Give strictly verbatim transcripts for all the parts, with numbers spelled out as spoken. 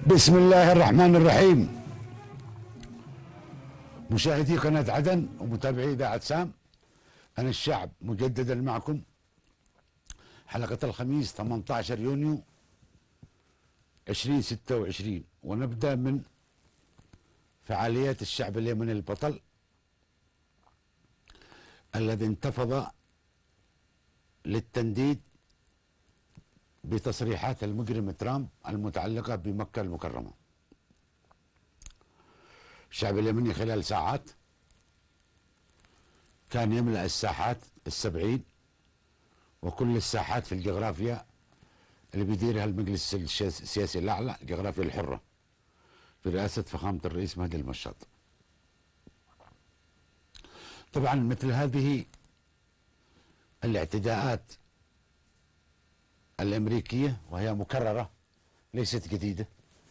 بسم الله الرحمن الرحيم. مشاهدي قناة عدن ومتابعي إذاعة سام، أنا الشعب مجددا معكم حلقة الخميس ثمانية عشر يونيو ألفين وستة وعشرين، ونبدأ من فعاليات الشعب اليمني البطل الذي انتفض للتنديد بتصريحات المجرم ترامب المتعلقة بمكة المكرمة. الشعب اليمني خلال ساعات كان يملأ الساحات السبعين وكل الساحات في الجغرافيا اللي بيديرها المجلس السياسي الأعلى، الجغرافيا الحرة برئاسة فخامة الرئيس مهدي المشاط. طبعا مثل هذه الاعتداءات الأمريكية وهي مكررة ليست جديدة،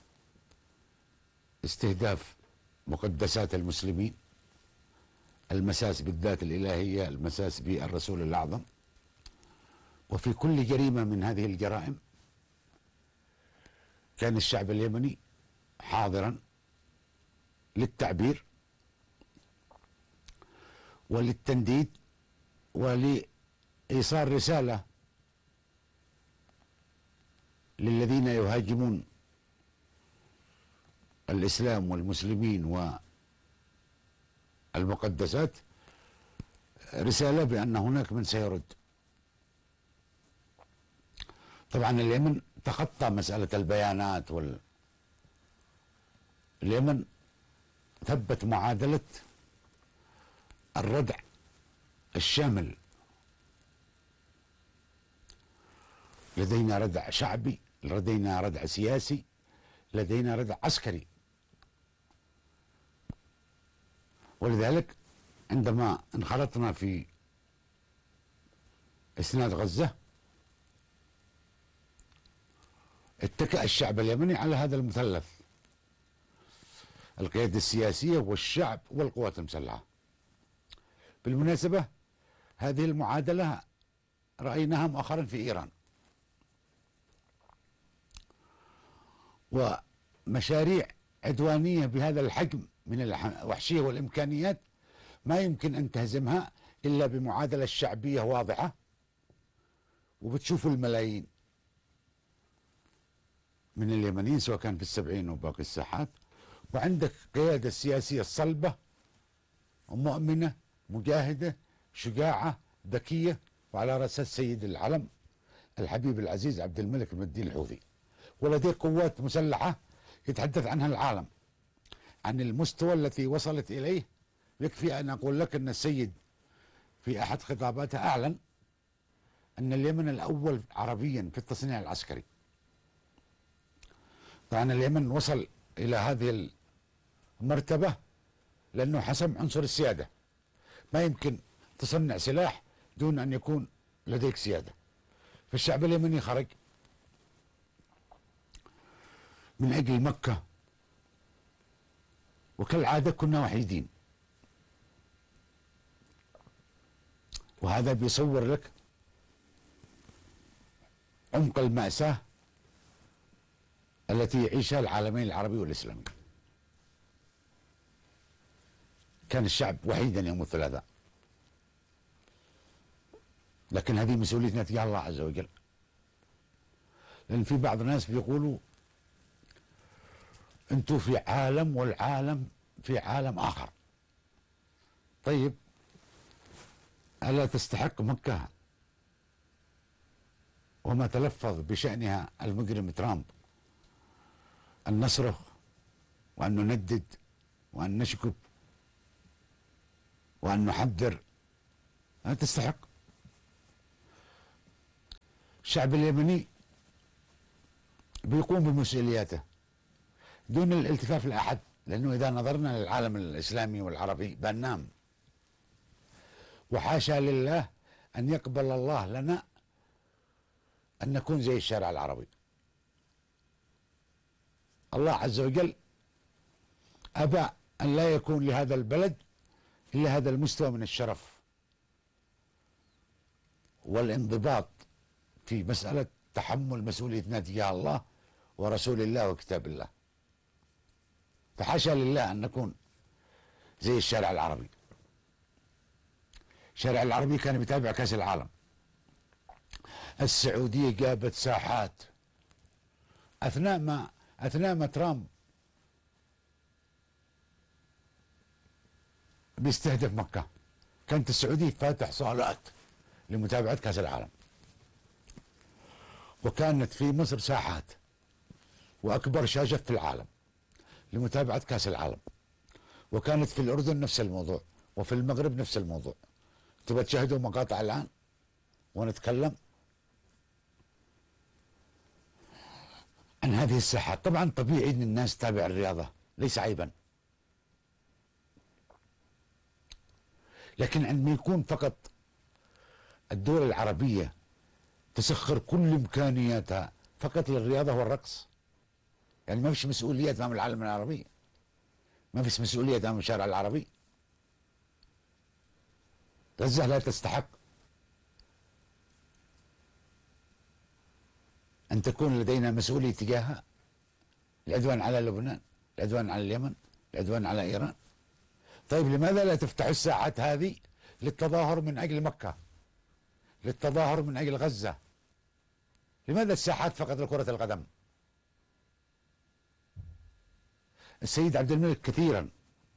استهداف مقدسات المسلمين، المساس بالذات الإلهية، المساس بالرسول الأعظم، وفي كل جريمة من هذه الجرائم كان الشعب اليمني حاضرا للتعبير وللتنديد ولإيصال رسالة للذين يهاجمون الإسلام والمسلمين والمقدسات، رسالة بأن هناك من سيرد. طبعا اليمن تخطى مسألة البيانات وال اليمن ثبت معادلة الردع الشامل. لدينا ردع شعبي، لدينا ردع سياسي، لدينا ردع عسكري. ولذلك عندما انخرطنا في إسناد غزة اتكأ الشعب اليمني على هذا المثلث: القيادة السياسية والشعب والقوات المسلحة. بالمناسبة هذه المعادلة رأيناها مؤخرا في إيران، ومشاريع عدوانية بهذا الحجم من الوحشية والإمكانيات ما يمكن أن تهزمها إلا بمعادلة شعبية واضحة. وبتشوفوا الملايين من اليمنيين سواء كان في السبعين وباقي الساحات، وعندك قيادة سياسية صلبة ومؤمنة مجاهدة شجاعة ذكية، وعلى رأسها السيد العلم الحبيب العزيز عبد الملك بن الدين الحوثي، ولديه قوات مسلحة يتحدث عنها العالم عن المستوى الذي وصلت إليه. يكفي أن أقول لك أن السيد في أحد خطاباته أعلن أن اليمن الأول عربيا في التصنيع العسكري. طبعا اليمن وصل إلى هذه المرتبة لأنه حسم عنصر السيادة. ما يمكن تصنع سلاح دون أن يكون لديك سيادة. فالشعب اليمني خرج من أجل مكة، وكالعادة كنا وحيدين. وهذا بيصور لك عمق المأساة التي يعيشها العالمين العربي والإسلامي. كان الشعب وحيدا يوم الثلاثاء، لكن هذه مسؤوليتنا تجاه الله عز وجل. لأن في بعض الناس بيقولوا أنتوا في عالم والعالم في عالم آخر. طيب ألا تستحق مكة وما تلفظ بشأنها المجرم ترامب أن نصرخ وأن نندد وأن نشكب وأن نحذر؟ لا تستحق. الشعب اليمني بيقوم بمسؤولياته دون الالتفاف لأحد، لأنه إذا نظرنا للعالم الإسلامي والعربي بننام. وحاشا لله أن يقبل الله لنا أن نكون زي الشارع العربي. الله عز وجل أبى أن لا يكون لهذا البلد إلا هذا المستوى من الشرف والانضباط في مسألة تحمل مسؤوليتنا تجاه الله ورسول الله وكتاب الله. فحاشا لله أن نكون زي الشارع العربي. الشارع العربي كان بيتابع كأس العالم. السعودية جابت ساحات أثناء ما أثناء ما ترامب بيستهدف مكة، كانت السعودية فاتح صالات لمتابعة كأس العالم، وكانت في مصر ساحات وأكبر شاشة في العالم لمتابعة كأس العالم، وكانت في الأردن نفس الموضوع، وفي المغرب نفس الموضوع. تبغى تشاهدوا مقاطع الآن ونتكلم عن هذه الساحات. طبعا طبيعي أن الناس تتابع الرياضة، ليس عيبا، لكن عندما يكون فقط الدول العربية تسخر كل إمكانياتها فقط للرياضة والرقص، يعني ما فيش مسؤوليات أمام العالم العربي، ما فيش مسؤوليات أمام الشارع العربي. غزة لا تستحق أن تكون لدينا مسؤولية تجاهها. العدوان على لبنان، العدوان على اليمن، العدوان على إيران. طيب لماذا لا تفتح الساعات هذه للتظاهر من أجل مكة، للتظاهر من أجل غزة؟ لماذا الساحات فقط لكرة القدم؟ السيد عبد الملك كثيرا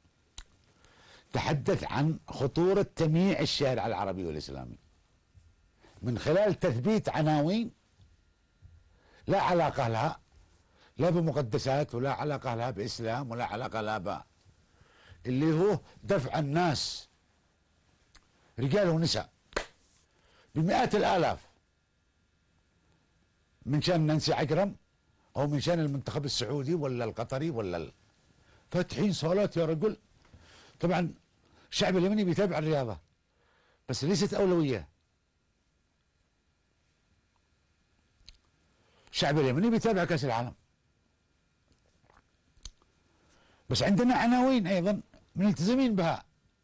تحدث عن خطورة تمييع الشارع العربي والإسلامي من خلال تثبيت عناوين لا علاقة لها لا بمقدسات، ولا علاقة لها بإسلام، ولا علاقة لها ب اللي هو دفع الناس رجال ونساء بمئات الآلاف من شان نانسي عجرم أو من شان المنتخب السعودي ولا القطري ولا ال... فاتحين صالات يا رجل. طبعا الشعب اليمني بيتابع الرياضة بس ليست أولوية. الشعب اليمني بيتابع كأس العالم، بس عندنا عناوين أيضا ملتزمين بها.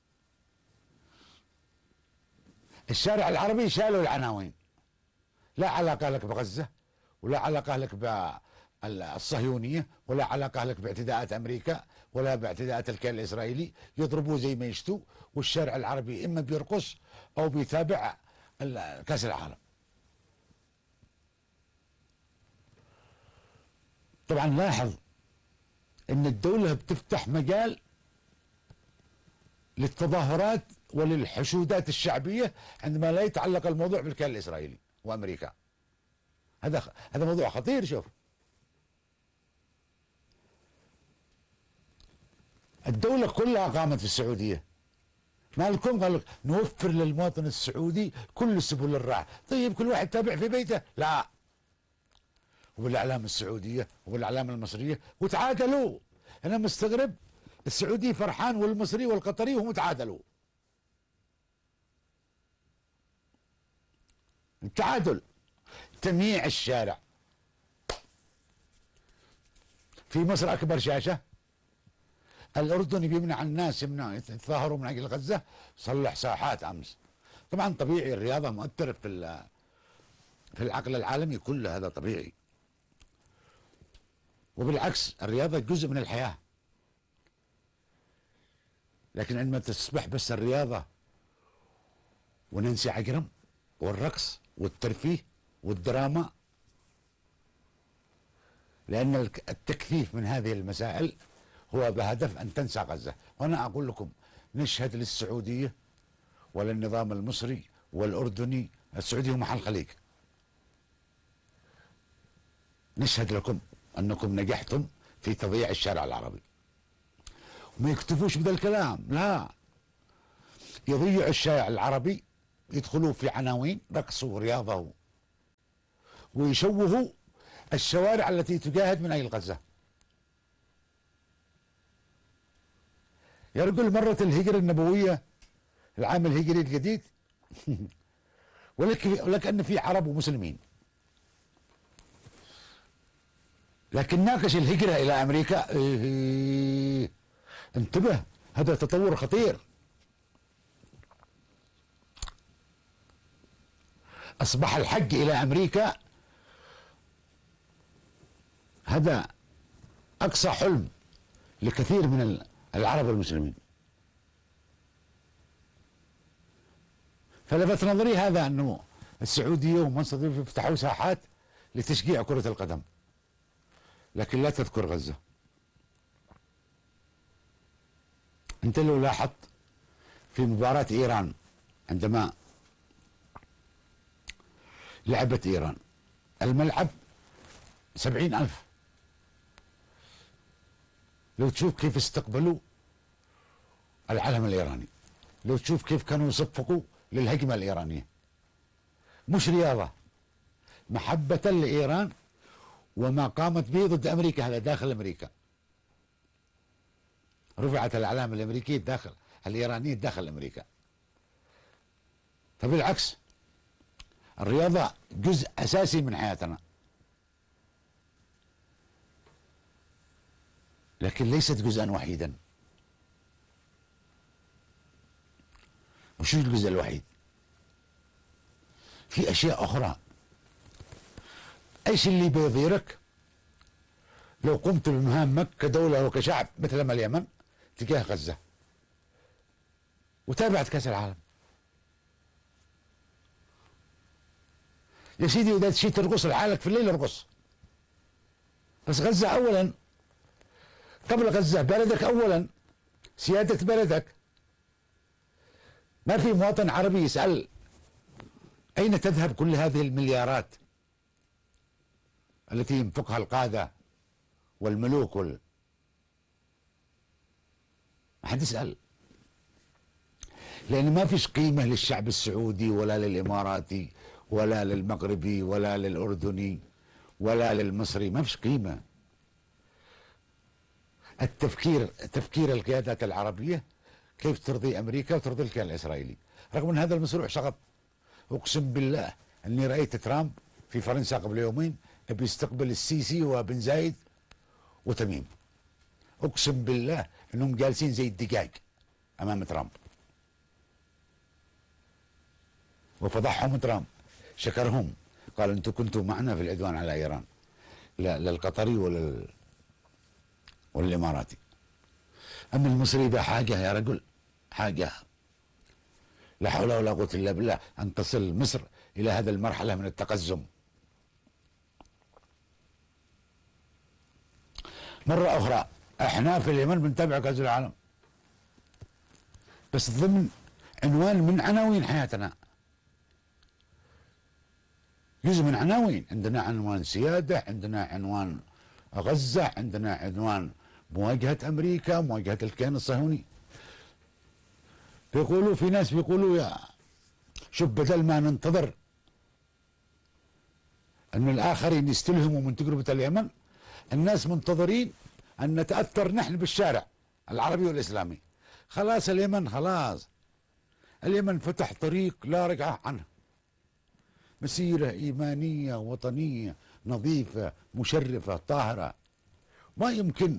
الشارع العربي شالوا العناوين، لا علاقة لك بغزة، ولا علاقة لك بالصهيونية، ولا علاقة لك باعتداءات أمريكا، ولا باعتداءات الكيان الإسرائيلي. يضربوه زي ما يشتوا، والشارع العربي إما بيرقص أو بيتابع كأس العالم. طبعا لاحظ ان الدولة بتفتح مجال للتظاهرات وللحشودات الشعبية عندما لا يتعلق الموضوع بالكيان الإسرائيلي وأمريكا. هذا هذا موضوع خطير. شوف، الدولة كلها قامت في السعودية، ما لكم قال لك نوفر للمواطن السعودي كل سبل الراحة. طيب كل واحد تابع في بيته؟ لا، وبالأعلام السعودية وبالأعلام المصرية وتعادلوا. أنا مستغرب، السعودي فرحان والمصري والقطري وهم تعادلوا. التعادل، تمييع الشارع. في مصر أكبر شاشة، الأردن بيمنع الناس يمنع يتظاهروا من أجل غزة، صلح ساحات أمس. طبعا طبيعي، الرياضة مؤثرة في في العقل العالمي كله، هذا طبيعي. وبالعكس الرياضة جزء من الحياة، لكن عندما تصبح بس الرياضة وننسى عجرم والرقص والترفيه والدراما، لأن التكثيف من هذه المسائل هو بهدف أن تنسى غزة. وأنا أقول لكم نشهد للسعودية وللنظام المصري والأردني، السعودية هم محل الخليج، نشهد لكم أنكم نجحتم في تضييع الشارع العربي. وما يكتفوش بهذا الكلام، لا، يضيعوا الشارع العربي، يدخلوا في عناوين رقص ورياضة ويشوهوا الشوارع التي تجاهد من أجل غزة. يا رجل مرت الهجرة النبوية، العام الهجري الجديد ولك ولك أن في عرب ومسلمين، لكن ناقش الهجرة إلى أمريكا. إيه، انتبه، هذا تطور خطير. أصبح الحج إلى أمريكا هذا أقصى حلم لكثير من العرب المسلمين. فلفت نظري هذا أنه السعودية ومنصب يفتحوا ساحات لتشجيع كرة القدم، لكن لا تذكر غزة. أنت لو لاحظت في مباراة إيران عندما لعبت إيران الملعب سبعين ألف، لو تشوف كيف استقبلوا العلم الإيراني، لو تشوف كيف كانوا يصفقوا للهجمة الإيرانية، مش رياضة، محبة لإيران وما قامت به ضد أمريكا. هذا داخل أمريكا، رفعت الأعلام الأمريكية داخل الإيرانية داخل أمريكا. فبالعكس الرياضة جزء أساسي من حياتنا، لكن ليست جزءا وحيدا. وشو الجزء الوحيد؟ في أشياء أخرى. ايش اللي بيضيرك لو قمت بمهامك كدولة وكشعب مثل ما اليمن تجاه غزة وتابعت كأس العالم؟ يا سيدي إذا تشي ترقص لحالك في الليل ارقص، بس غزة أولا، قبل غزة بلدك أولا، سيادة بلدك. ما في مواطن عربي يسأل أين تذهب كل هذه المليارات التي ينفقها القادة والملوك وال... ما حد يسأل، لأن ما فيش قيمة للشعب السعودي ولا للإماراتي ولا للمغربي ولا للأردني ولا للمصري، ما فيش قيمة. التفكير تفكير القيادات العربية كيف ترضي أمريكا وترضي الكيان الإسرائيلي، رغم أن هذا المشروع شغب. أقسم بالله أني رأيت ترامب في فرنسا قبل يومين بيستقبل السيسي وبن زايد وتميم، أقسم بالله أنهم جالسين زي الدقاق أمام ترامب. وفضحهم ترامب، شكرهم، قال أنتم كنتم معنا في العدوان على إيران، لا للقطري ولا والإماراتي. أما المصري بحاجة يا رجل، حاجة لا حول ولا قوة إلا بالله أن تصل مصر إلى هذه المرحلة من التقزم. مرة أخرى احنا في اليمن بنتابع كأس العالم، بس ضمن عنوان من عناوين حياتنا، جزء من عناوين. عندنا عنوان سيادة، عندنا عنوان غزة، عندنا عنوان مواجهة أمريكا، مواجهة الكيان الصهيوني. بيقولوا في ناس بيقولوا يا شوف، بدل ما ننتظر أن الآخرين يستلهموا من تجربة اليمن، الناس منتظرين أن نتأثر نحن بالشارع العربي والإسلامي. خلاص اليمن، خلاص اليمن فتح طريق لا رجعة عنه، مسيرة إيمانية وطنية نظيفة مشرفة طاهرة، ما يمكن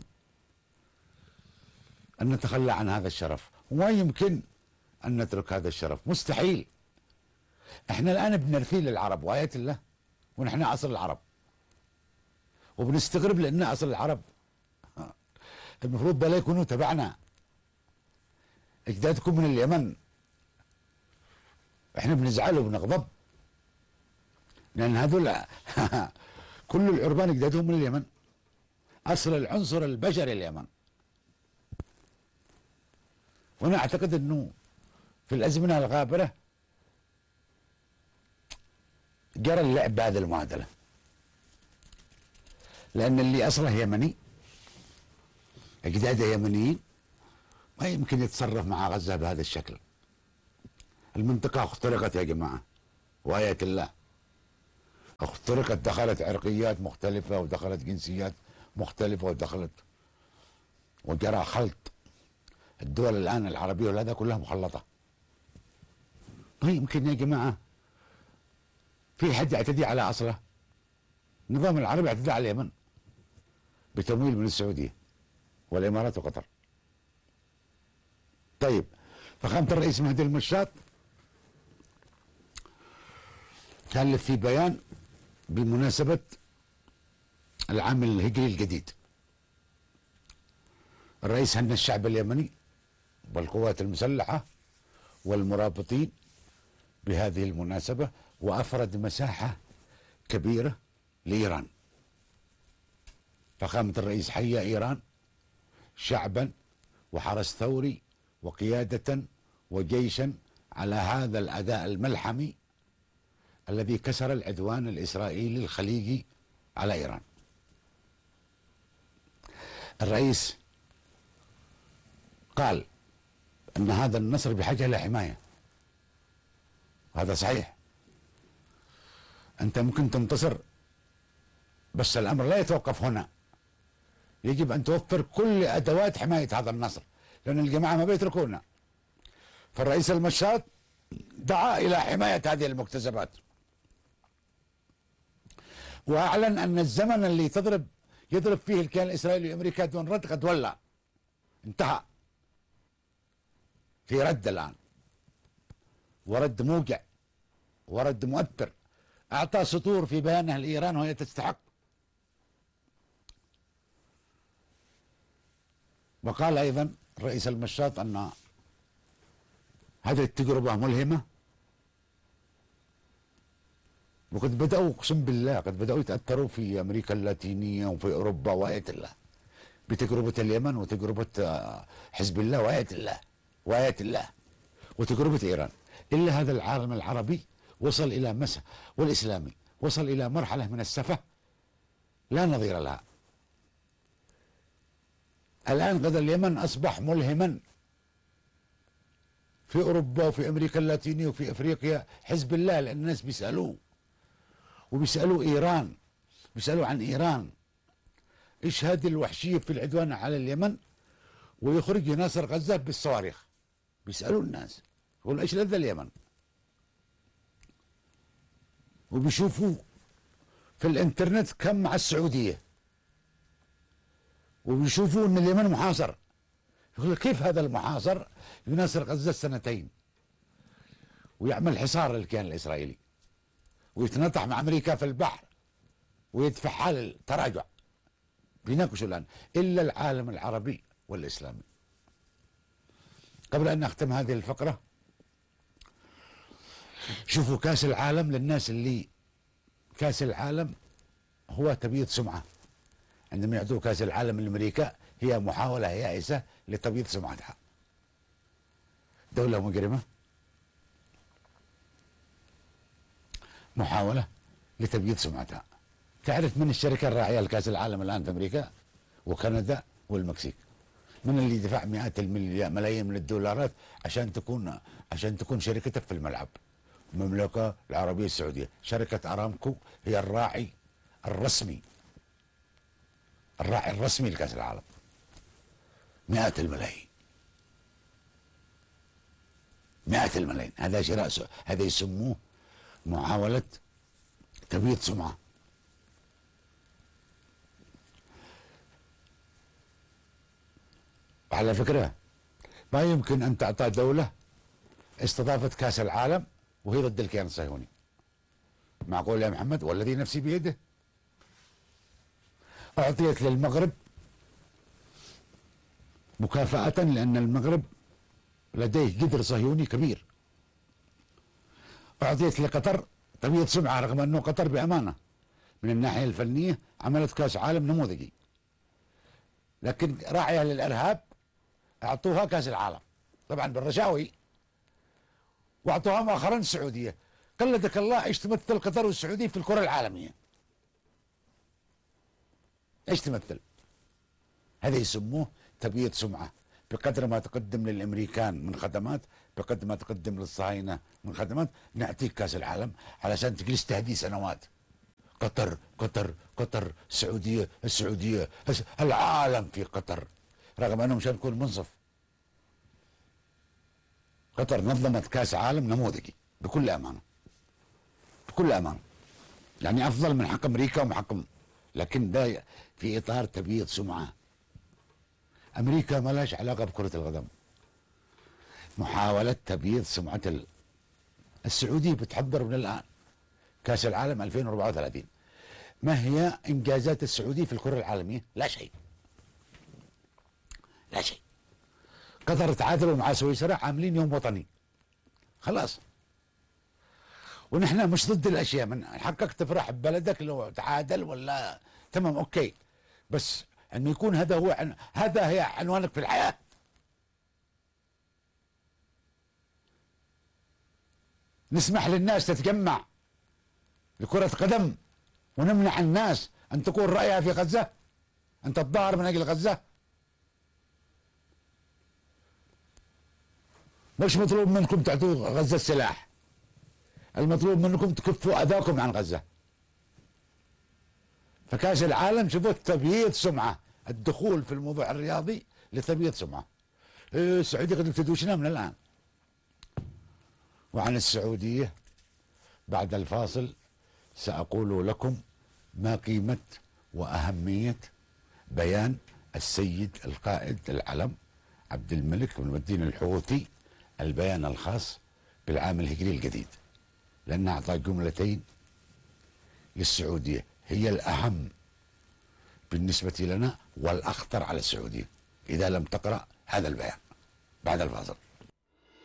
أن نتخلى عن هذا الشرف، وما يمكن أن نترك هذا الشرف، مستحيل. احنا الآن بنرثي للعرب وآية الله، ونحن أصل العرب، وبنستغرب لأن أصل العرب المفروض ده لا يكونوا تبعنا، أجدادكم من اليمن. احنا بنزعل وبنغضب لأن هذول كل العربان أجدادهم من اليمن، أصل العنصر البشري اليمن. وأنا أعتقد أنه في الأزمنة الغابرة جرى اللعب بهذه المعادلة، لأن اللي أصله يمني، أجداده يمنيين، ما يمكن يتصرف مع غزة بهذا الشكل. المنطقة اخترقت يا جماعة وآية الله، اخترقت، دخلت عرقيات مختلفة ودخلت جنسيات مختلفة ودخلت، وجرى خلط. الدول الآن العربية وهذا كلها مخلطة. ما يمكن يا جماعة في حد يعتدي على أصله. النظام العربي اعتدى على اليمن بتمويل من السعودية والإمارات وقطر. طيب، فخامة الرئيس مهدي المشاط كلف في بيان بمناسبة العام الهجري الجديد، الرئيس هنأ الشعب اليمني والقوات المسلحة والمرابطين بهذه المناسبة، وأفرد مساحة كبيرة لإيران. فخامة الرئيس حيا إيران شعبا وحرس ثوري وقيادة وجيشا على هذا الأداء الملحمي الذي كسر العدوان الإسرائيلي الخليجي على إيران. الرئيس قال أن هذا النصر بحاجة إلى حماية، هذا صحيح. أنت ممكن تنتصر بس الأمر لا يتوقف هنا، يجب أن توفر كل أدوات حماية هذا النصر، لأن الجماعة ما بيتركونا. فالرئيس المشاط دعا إلى حماية هذه المكتسبات، وأعلن أن الزمن اللي تضرب يضرب فيه الكيان الإسرائيلي وأمريكا دون رد قد ولى، انتهى، في رد الآن، ورد موجع ورد مؤثر. أعطى سطور في بيانه لإيران وهي تستحق، وقال أيضا الرئيس المشاط أن هذه التجربة ملهمة، وقد بدأوا أقسم بالله قد بدأوا يتأثروا في أمريكا اللاتينية وفي أوروبا وآية الله بتجربة اليمن وتجربة حزب الله وآية الله وآية الله وتجربة إيران. إلا هذا العالم العربي وصل إلى مسح والإسلامي وصل إلى مرحلة من السفة لا نظير لها. الآن قد اليمن أصبح ملهما في أوروبا وفي أمريكا اللاتينية وفي أفريقيا حزب الله، لأن الناس بيسألوه وبيسألوا إيران، بيسألوا عن إيران إيش هذه الوحشية في العدوان على اليمن، ويخرج ناصر غزة بالصواريخ. بيسألوا الناس يقولوا إيش لذة اليمن، وبيشوفوا في الانترنت كم مع السعودية، وبيشوفوا ان اليمن محاصر. يقول كيف هذا المحاصر يناصر غزة سنتين ويعمل حصار للكيان الإسرائيلي ويتنطح مع أمريكا في البحر ويدفع حال التراجع. بيناقشوا الآن إلا العالم العربي والإسلامي. قبل أن أختم هذه الفقرة، شوفوا كاس العالم للناس اللي كاس العالم هو تبييض سمعة. عندما يعطوا كاس العالم لأمريكا هي محاولة يائسة لتبييض سمعتها. دولة مجرمة، محاولة لتبييض سمعتها. تعرف من الشركة الراعية لكاس العالم الآن في أمريكا وكندا والمكسيك؟ من اللي دفع مئات الملايين من الدولارات عشان تكون عشان تكون شركتك في الملعب؟ المملكة العربية السعودية. شركة أرامكو هي الراعي الرسمي الراعي الرسمي لكأس العالم. مئات الملايين مئات الملايين. هذا شراء، هذا يسموه محاولة تبييض سمعة. على فكرة ما يمكن أن تعطى دولة استضافت كأس العالم وهي ضد الكيان الصهيوني. معقول يا محمد؟ والذي نفسي بيده. أعطيت للمغرب مكافأة لأن المغرب لديه جذر صهيوني كبير. أعطيت لقطر تبييض سمعة رغم أنه قطر بأمانة من الناحية الفنية عملت كأس عالم نموذجي، لكن راعية للإرهاب أعطوها كأس العالم طبعا بالرشاوي، وأعطوها مؤخرا السعودية. قلدك الله ايش تمثل قطر والسعودية في الكرة العالمية؟ ايش تمثل؟ هذا يسموه تبييض سمعة. بقدر ما تقدم للامريكان من خدمات، بقدر ما تقدم للصهاينة من خدمات، نعطيك كاس العالم علشان تجلس تهدي سنوات. قطر قطر قطر، السعودية السعودية، العالم في قطر، رغم انه مشان نكون منصف. قطر نظمت كاس عالم نموذجي بكل امانة، بكل امانة، يعني افضل من حق امريكا ومن حق، لكن ده في اطار تبييض سمعة. امريكا ما لهاش علاقة بكرة القدم. محاولة تبييض سمعة ال... السعودية بتحضر من الان كاس العالم ألفين وأربعة وثلاثين. ما هي انجازات السعودية في الكرة العالمية؟ لا شيء. لا شيء. قطر تعادلوا مع سويسرا عاملين يوم وطني خلاص. ونحن مش ضد الاشياء، من حقك تفرح ببلدك لو تعادل ولا تمام اوكي، بس انه يكون هذا هو عن... هذا هي عنوانك في الحياه. نسمح للناس تتجمع لكرة قدم ونمنع الناس ان تكون رأيها في غزة، ان تتظاهر من اجل غزة؟ مش مطلوب منكم تعطوا غزة السلاح، المطلوب منكم تكفوا اذاكم عن غزة. فكاس العالم شوفوا تبييض سمعة، الدخول في الموضوع الرياضي لتبييض سمعة. إيه السعودية قد تدوشنا من الآن. وعن السعودية بعد الفاصل سأقول لكم ما قيمة وأهمية بيان السيد القائد العلم عبد الملك بن مدين الحوثي، البيان الخاص بالعام الهجري الجديد، لأنه أعطى جملتين للسعودية هي الأهم بالنسبة لنا والأخطر على السعودية إذا لم تقرأ هذا البيان. بعد الفاصل.